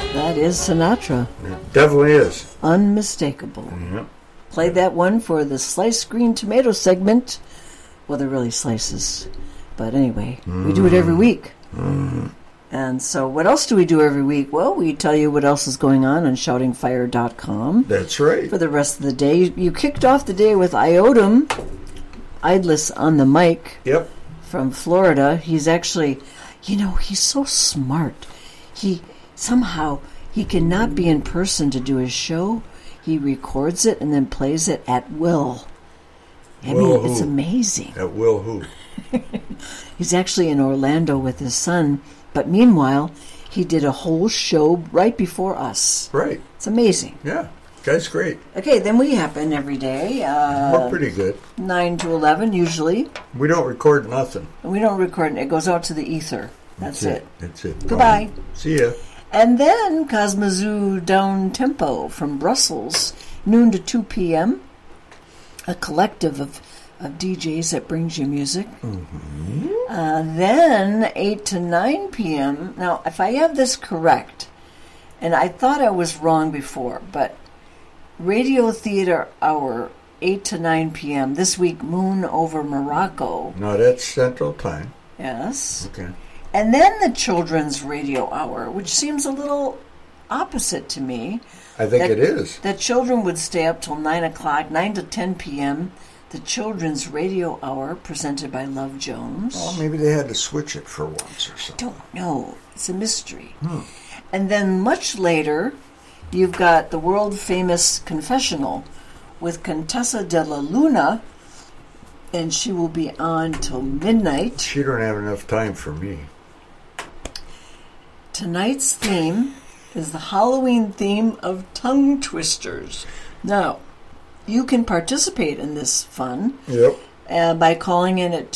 That is Sinatra. It definitely is. Unmistakable. Yep. Played that one for the sliced green tomato segment. Well, they're really slices. But anyway, we do it every week. And so what else do we do every week? Well, we tell you what else is going on shoutingfire.com. That's right. For the rest of the day. You kicked off the day with Iotum, Idless on the mic. Yep. From Florida. He's actually, he's so smart. He cannot be in person to do his show. He records it and then plays it at will. It's amazing. At will who? He's actually in Orlando with his son, but meanwhile, he did a whole show right before us. Right. It's amazing. Yeah. Guy's great. Okay, then we happen every day. We're pretty good. 9 to 11, usually. We don't record nothing. We don't record. It goes out to the ether. That's it. That's it. Goodbye. See ya. And then Cosmozoo Down Tempo from Brussels, noon to 2 p.m., a collective of DJs that brings you music. Then 8 to 9 p.m. Now, if I have this correct, and I thought I was wrong before, but Radio Theater Hour, 8 to 9 p.m., this week, Moon over Morocco. No, that's Central Time. Yes. Okay. And then the Children's Radio Hour, which seems a little opposite to me. I think it is. That children would stay up till 9 o'clock, 9 to 10 p.m., the Children's Radio Hour, presented by Love Jones. Oh, maybe they had to switch it for once or something. I don't know. It's a mystery. And then much later, you've got the world-famous Confessional with Contessa de la Luna, and she will be on till midnight. She don't have enough time for me. Tonight's theme is the Halloween theme of Tongue Twisters. Now, you can participate in this fun by calling in at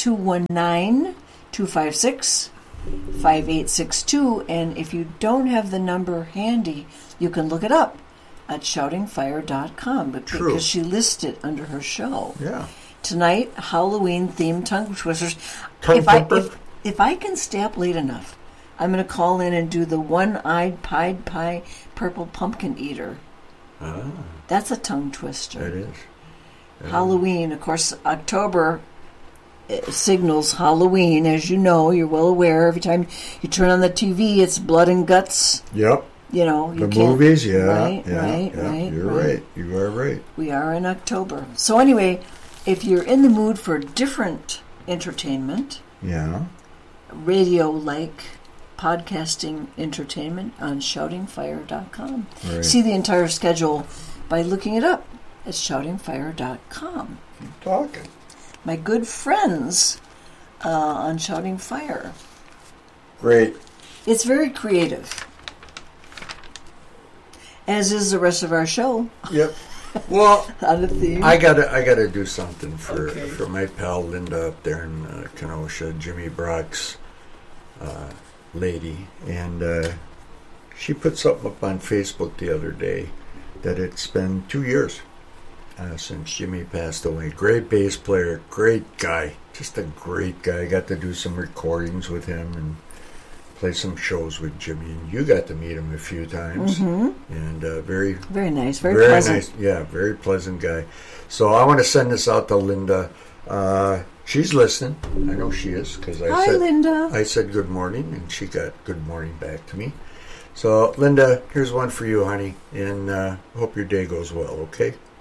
219-256-5862, and if you don't have the number handy, you can look it up at shoutingfire.com because she lists it under her show. Yeah. Tonight, Halloween-themed Tongue Twisters. If I can stay up late enough, I'm going to call in and do the One-Eyed Pied Pie Purple Pumpkin Eater. That's a tongue twister. It is. Halloween, of course, October signals Halloween, as you know. You're well aware. Every time you turn on the TV, it's blood and guts. Yep. You know, the movies, Right. You're right. You are right. We are in October. So anyway, if you're in the mood for different entertainment, radio-like podcasting entertainment on shoutingfire.com. Right. See the entire schedule by looking it up at shoutingfire.com. Keep talking. My good friends on Shouting Fire. Great. It's very creative. As is the rest of our show. Yep. Well, on the theme. I gotta do something for my pal Linda up there in Kenosha, Jimmy Brock's lady, and she put something up on Facebook the other day that it's been 2 years since Jimmy passed away. Great bass player, great guy, just a great guy. I got to do some recordings with him and play some shows with Jimmy, and you got to meet him a few times. And very nice, very pleasant. Nice, yeah, very pleasant guy. So I want to send this out to Linda. She's listening. I know she is because Hi, Linda. I said good morning, and she got good morning back to me. So Linda, here's one for you, honey, and hope your day goes well. Okay.